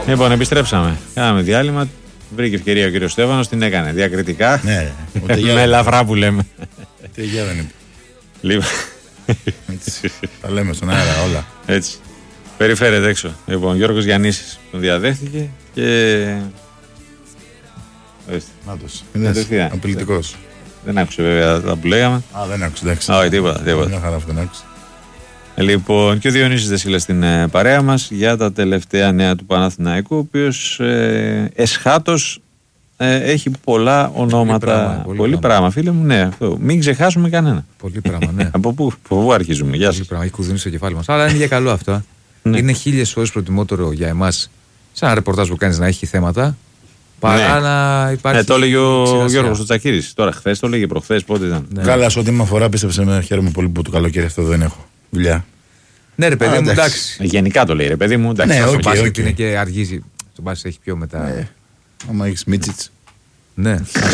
Λοιπόν, επιστρέψαμε. Κάναμε διάλειμμα. Βρήκε ευκαιρία ο κύριος Στέφανος, την έκανε διακριτικά. Ναι, με ελαφρά που λέμε. Τι γεια δεν είπε. Λοιπόν. Τα λέμε στον αέρα όλα. Έτσι. Περιφέρεται έξω. Λοιπόν, Γιώργος Γιαννίσης τον διαδέχτηκε και. Νάτος. Είναι απειλητικός. Δεν άκουσε βέβαια τα που λέγαμε. Α, δεν άκουσε, εντάξει. Όχι, τίποτα. Μια χαρά αυτό δεν άκουσε. Λοιπόν, και ο Διονύσης Δεσίλας στην παρέα μας για τα τελευταία νέα του Παναθηναϊκού, ο οποίος εσχάτως έχει πολλά ονόματα. Πολύ πράγμα, φίλε μου, ναι. Αυτό. Μην ξεχάσουμε κανένα. Πολύ πράγμα, ναι. Από πού αρχίζουμε, γεια σας. Έχει κουδούνει στο κεφάλι μας. Αλλά είναι για καλό αυτό. Ναι. Είναι 1000 φορές προτιμότερο για εμάς, σαν ένα ρεπορτάζ που κάνεις, να έχει θέματα, παρά να υπάρχει. Το έλεγε ο Γιώργος ο Τσακίρης. Τώρα, χθες το έλεγε, προχθές, πότε ήταν. Ναι. Καλά, σε ό,τι με αφορά, πίστεψε με, χαίρομαι πολύ που το καλοκαίρι αυτό δεν έχω δουλειά. Ναι, ρε παιδί μου, εντάξει. Γενικά το λέει, ρε παιδί μου, εντάξει. Ναι, ο μπάσκετ είναι και αργίζει. Το μπάσκετ έχει πιο μετά. Ναι. Άμα έχεις Μίτσιτς. Ναι.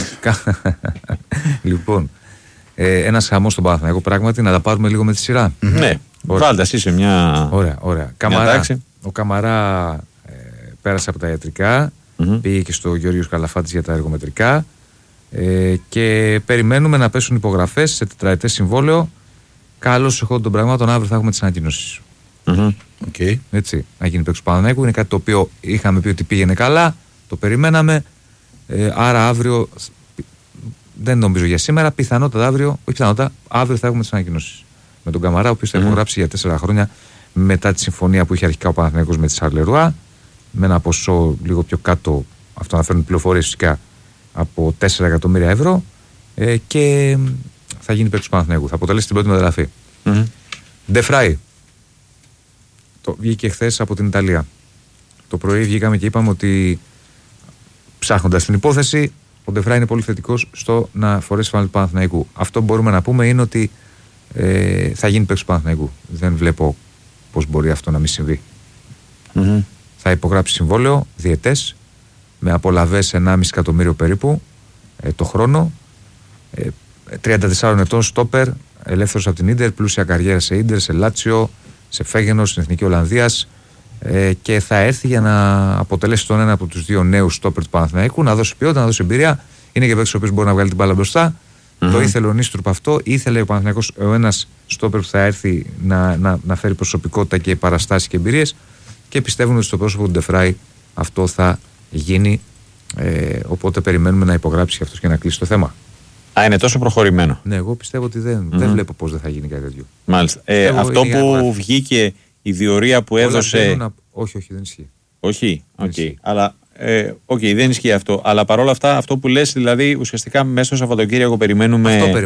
Λοιπόν, ένας χαμός στον Παναθηναϊκό, πράγματι, να τα πάρουμε λίγο με τη σειρά. Ναι, βάλτε εσύ σε μια. Ωραία. Ο Καμαρά πέρασε από τα ιατρικά, πήγε και στο Γεώργιος Καλαφάτης για τα εργομετρικά και περιμένουμε να πέσουν υπογραφές σε τετραετές συμβόλαιο. Καλώς εχόντων των πραγμάτων, αύριο θα έχουμε τις ανακοινώσεις. Okay. Έτσι, να γίνει παίκτης του Παναθηναϊκού. Είναι κάτι το οποίο είχαμε πει ότι πήγαινε καλά, το περιμέναμε. Άρα αύριο, δεν νομίζω για σήμερα, πιθανότατα αύριο θα έχουμε τις ανακοινώσεις. Με τον Καμαρά, ο οποίος θα υπογράψει για 4 χρόνια μετά τη συμφωνία που είχε αρχικά ο Παναθηναϊκός με τη Σαρλερουά, με ένα ποσό λίγο πιο κάτω, αυτό να φέρνουν πληροφορίες φυσικά, από 4 εκατομμύρια ευρώ και θα γίνει παίκτης του Παναθηναϊκού. Θα αποτελέσει την πρώτη μεταγραφή. Ντεφράι. Το βγήκε χθες από την Ιταλία. Το πρωί βγήκαμε και είπαμε ότι ψάχνοντας την υπόθεση, ο Ντεφράι είναι πολύ θετικός στο να φορέσει φανέλα του Παναθηναϊκού. Αυτό που μπορούμε να πούμε είναι ότι θα γίνει παίκτης του Παναθηναϊκού. Δεν βλέπω πώς μπορεί αυτό να μην συμβεί. Θα υπογράψει συμβόλαιο διετές με απολαβές 1,5 εκατομμύριο περίπου το χρόνο. 34 ετών, στόπερ, ελεύθερος από την Ίντερ, πλούσια καριέρα σε Ίντερ, σε Λάτσιο, σε Φέγενος, στην Εθνική Ολλανδίας, και θα έρθει για να αποτελέσει τον ένα από τους δύο νέους στόπερ του Παναθηναϊκού, να δώσει ποιότητα, να δώσει εμπειρία. Είναι και παίκτης ο οποίος μπορεί να βγάλει την μπάλα μπροστά. Το ήθελε ο Νίστρουπ αυτό, ήθελε ο Παναθηναϊκός ο ένας στόπερ που θα έρθει να φέρει προσωπικότητα και παραστάσεις και εμπειρίες, και πιστεύουν ότι στο πρόσωπο του Ντεφράι αυτό θα γίνει. Οπότε περιμένουμε να υπογράψει αυτός και να κλείσει το θέμα. Είναι τόσο προχωρημένο. Ναι, εγώ πιστεύω ότι δεν βλέπω πώς δεν θα γίνει κάτι τέτοιο. Μάλιστα. Αυτό που βγήκε, η διορία που έδωσε. Όχι, δεν ισχύει. Όχι, αλλά δεν ισχύει αυτό. Αλλά παρόλα αυτά, αυτό που λες, δηλαδή ουσιαστικά μέσα στο Σαββατοκύριακο περιμένουμε.